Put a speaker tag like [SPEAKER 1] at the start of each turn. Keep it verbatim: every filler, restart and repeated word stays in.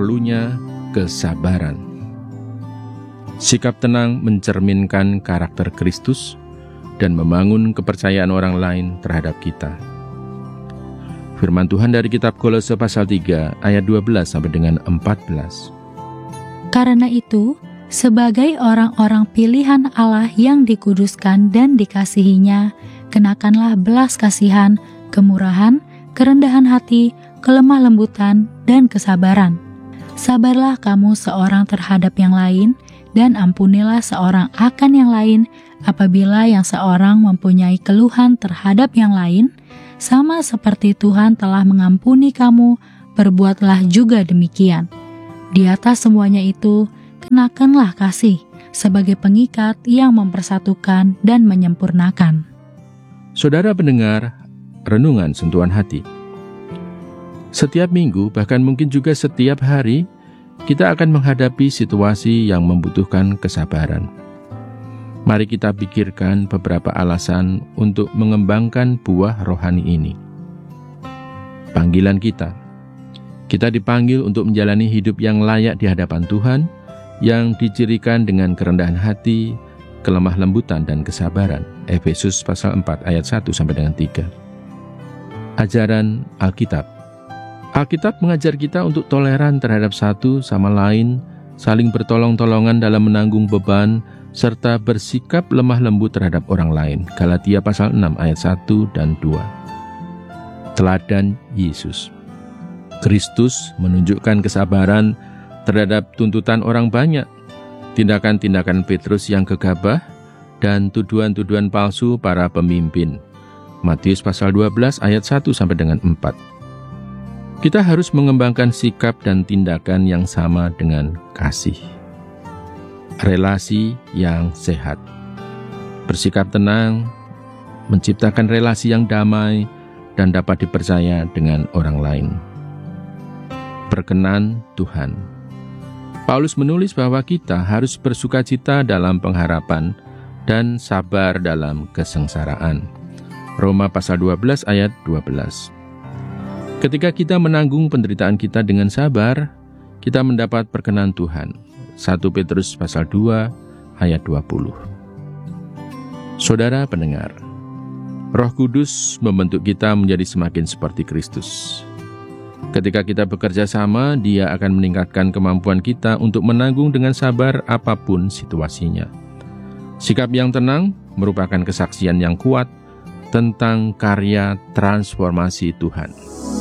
[SPEAKER 1] perlunya kesabaran. Sikap tenang mencerminkan karakter Kristus dan membangun kepercayaan orang lain terhadap kita. Firman Tuhan dari kitab Kolose pasal tiga ayat dua belas sampai dengan empat belas.
[SPEAKER 2] Karena itu, sebagai orang-orang pilihan Allah yang dikuduskan dan dikasihinya, kenakanlah belas kasihan, kemurahan, kerendahan hati, kelemah lembutan, dan kesabaran. Sabarlah kamu seorang terhadap yang lain, dan ampunilah seorang akan yang lain, apabila yang seorang mempunyai keluhan terhadap yang lain, sama seperti Tuhan telah mengampuni kamu, berbuatlah juga demikian. Di atas semuanya itu, kenakanlah kasih sebagai pengikat yang mempersatukan dan menyempurnakan.
[SPEAKER 1] Saudara pendengar, renungan sentuhan hati. Setiap minggu, bahkan mungkin juga setiap hari, kita akan menghadapi situasi yang membutuhkan kesabaran. Mari kita pikirkan beberapa alasan untuk mengembangkan buah rohani ini. Panggilan kita. Kita dipanggil untuk menjalani hidup yang layak di hadapan Tuhan, yang dicirikan dengan kerendahan hati, kelemah lembutan, dan kesabaran. Efesus pasal empat ayat satu sampai dengan tiga. Ajaran Alkitab. Alkitab mengajar kita untuk toleran terhadap satu sama lain, saling bertolong-tolongan dalam menanggung beban, serta bersikap lemah lembut terhadap orang lain. Galatia pasal enam ayat satu dan dua. Teladan Yesus. Kristus menunjukkan kesabaran terhadap tuntutan orang banyak, tindakan-tindakan Petrus yang gegabah, dan tuduhan-tuduhan palsu para pemimpin. Matius pasal dua belas ayat satu sampai dengan empat. Kita harus mengembangkan sikap dan tindakan yang sama dengan kasih. Relasi yang sehat. Bersikap tenang, menciptakan relasi yang damai dan dapat dipercaya dengan orang lain. Berkenan Tuhan. Paulus menulis bahwa kita harus bersukacita dalam pengharapan dan sabar dalam kesengsaraan. Roma pasal dua belas ayat dua belas. Ketika kita menanggung penderitaan kita dengan sabar, kita mendapat perkenan Tuhan. satu Petrus pasal dua ayat dua puluh. Saudara pendengar, Roh Kudus membentuk kita menjadi semakin seperti Kristus. Ketika kita bekerja sama, Dia akan meningkatkan kemampuan kita untuk menanggung dengan sabar apapun situasinya. Sikap yang tenang merupakan kesaksian yang kuat tentang karya transformasi Tuhan.